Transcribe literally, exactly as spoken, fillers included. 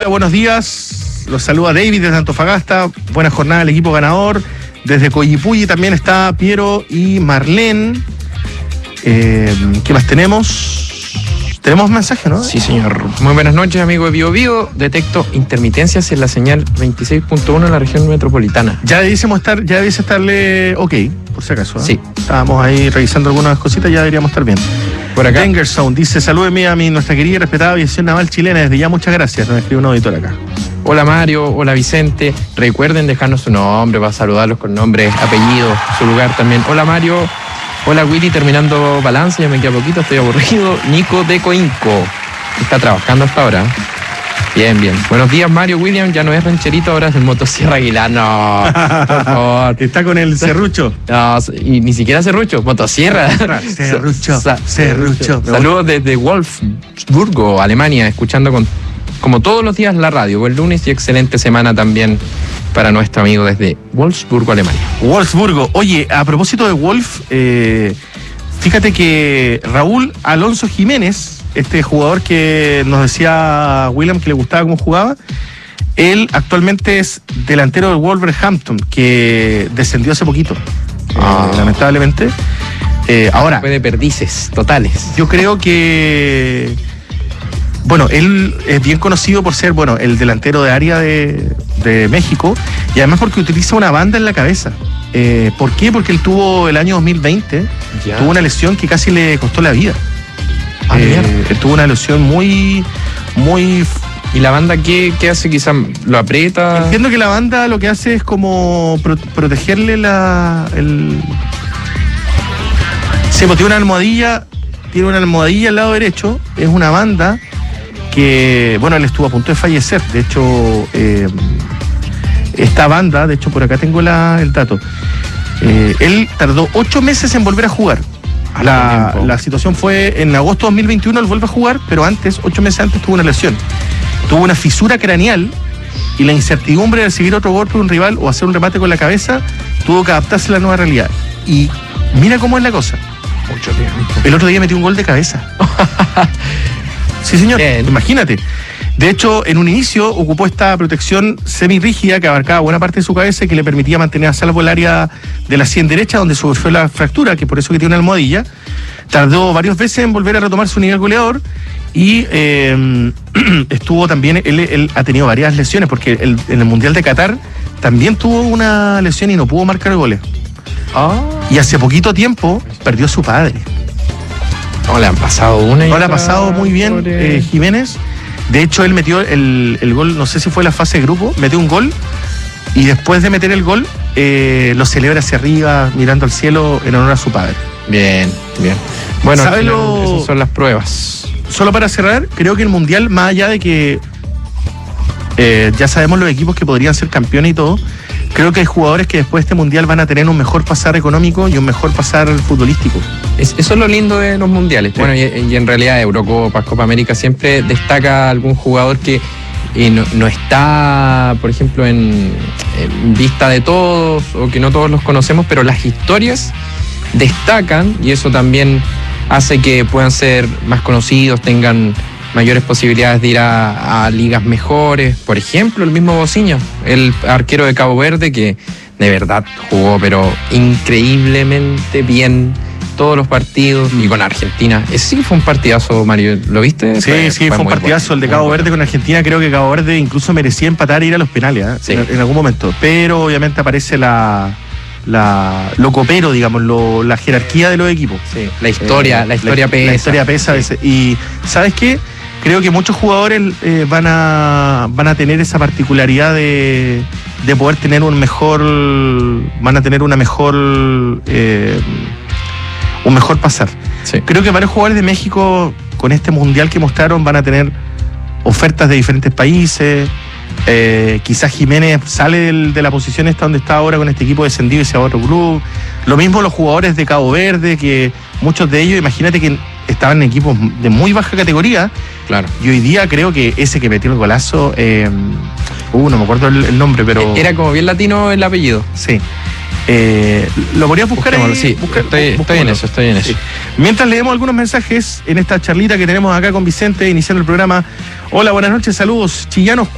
Buenos días. Los saluda David desde Antofagasta. Buena jornada del equipo ganador. Desde Coyipulli también está Piero y Marlene. Eh, ¿Qué más tenemos? Tenemos mensaje, ¿no? Sí, señor. Muy buenas noches, amigo de Bio Bio. Detecto intermitencias en la señal veintiséis punto uno en la región metropolitana. Ya debiésemos estar, ya debiese estarle ok, por si acaso. ¿eh? Sí. Estábamos ahí revisando algunas cositas, ya deberíamos estar bien. Por acá. Dengersound dice: salúdeme a mi, nuestra querida y respetada aviación naval chilena. Desde ya, muchas gracias. Nos escribe un auditor acá. Hola Mario, hola Vicente. Recuerden dejarnos su nombre para saludarlos con nombre, apellido, su lugar también. Hola Mario. Hola Willy, terminando balance, ya me queda poquito, estoy aburrido. Nico de Coinco, está trabajando hasta ahora. Bien, bien. Buenos días Mario, William, ya no es rancherito, ahora es el motosierra Aguilar. No, por favor. Está con el serrucho. No, y ni siquiera serrucho, motosierra. Serrucho, Sa- serrucho. Saludos desde Wolfsburgo, Alemania, escuchando con, como todos los días la radio. Buen lunes y excelente semana también para nuestro amigo desde Wolfsburgo, Alemania. Wolfsburgo. Oye, a propósito de Wolf, eh, fíjate que Raúl Alonso Jiménez, este jugador que nos decía William que le gustaba cómo jugaba, él actualmente es delantero del Wolverhampton, que descendió hace poquito, Ah. eh, lamentablemente. Eh, ahora, Fue de perdices totales. yo creo que, bueno, él es bien conocido por ser, bueno, el delantero de área de, de México, y además porque utiliza una banda en la cabeza. Eh, ¿Por qué? Porque él tuvo el año dos mil veinte, Ya. tuvo una lesión que casi le costó la vida. Ah, Eh, mierda. él tuvo una lesión muy, muy... ¿Y la banda qué, qué hace? Quizás lo aprieta. Entiendo que la banda lo que hace es como pro- protegerle la... El... Sí, pues tiene una almohadilla, tiene una almohadilla al lado derecho, es una banda que, bueno, él estuvo a punto de fallecer. De hecho, eh, esta banda, de hecho por acá tengo la, el dato, eh, él tardó ocho meses en volver a jugar. La, la situación fue en agosto de dos mil veintiuno, él vuelve a jugar, pero antes, ocho meses antes, tuvo una lesión. Tuvo una fisura craneal y la incertidumbre de recibir otro golpe de un rival o hacer un remate con la cabeza, tuvo que adaptarse a la nueva realidad. Y mira cómo es la cosa. Mucho tiempo. El otro día metió un gol de cabeza. Sí, señor. Bien. Imagínate. De hecho, en un inicio ocupó esta protección semirrígida que abarcaba buena parte de su cabeza y que le permitía mantener a salvo el área de la sien derecha, donde sufrió la fractura, que por eso que tiene una almohadilla. Tardó varias veces en volver a retomar su nivel goleador y eh, estuvo también, él, él ha tenido varias lesiones, porque el, en el Mundial de Qatar también tuvo una lesión y no pudo marcar goles. Ah. Y hace poquito tiempo perdió a su padre. No, le han pasado una y No le ha otra, pasado muy bien pobre. eh, Jiménez. De hecho, él metió el, el gol, no sé si fue la fase de grupo, metió un gol y después de meter el gol eh, lo celebra hacia arriba, mirando al cielo en honor a su padre. Bien, bien. Bueno, ¿Sabe al final, lo- esas son las pruebas. Solo para cerrar, creo que el Mundial, más allá de que eh, ya sabemos los equipos que podrían ser campeones y todo, creo que hay jugadores que después de este Mundial van a tener un mejor pasar económico y un mejor pasar futbolístico. Es- eso es lo lindo de los mundiales. Sí. Bueno, y, y en realidad Eurocopas, Copa América, siempre destaca algún jugador que eh, no, no está, por ejemplo, en, en vista de todos o que no todos los conocemos, pero las historias destacan y eso también hace que puedan ser más conocidos, tengan mayores posibilidades de ir a, a ligas mejores. Por ejemplo, el mismo Bociño, el arquero de Cabo Verde, que de verdad jugó pero increíblemente bien todos los partidos y con Argentina. Ese sí fue un partidazo, Mario. ¿Lo viste? Sí, sí, fue un muy partidazo bueno, el de muy Cabo bueno. Verde con Argentina. Creo que Cabo Verde incluso merecía empatar e ir a los penales, ¿eh? Sí. en, en algún momento. Pero obviamente aparece la, la lo copero, digamos, lo, la jerarquía de los equipos. Sí, la historia, Eh, la historia pesa. La historia pesa a Sí. veces. Y ¿sabes qué? Creo que muchos jugadores eh, van a van a tener esa particularidad de, de poder tener un mejor, van a tener una mejor eh, un mejor pasar. Sí. Creo que varios jugadores de México con este mundial que mostraron van a tener ofertas de diferentes países. Eh, quizás Jiménez sale del- de la posición esta donde está ahora con este equipo descendido y se va a otro club. Lo mismo los jugadores de Cabo Verde, que muchos de ellos, imagínate que estaban en equipos de muy baja categoría. Claro. Y hoy día creo que ese que metió el golazo, eh, uh, no me acuerdo el, el nombre, pero Era como bien latino el apellido. sí. Eh, lo podrías buscar ahí. Busquémoslo, sí, busca- estoy, estoy en busquémoslo. eso, estoy en eso. Sí. Mientras leemos algunos mensajes en esta charlita que tenemos acá con Vicente, iniciando el programa. Hola, buenas noches, saludos, chillanos.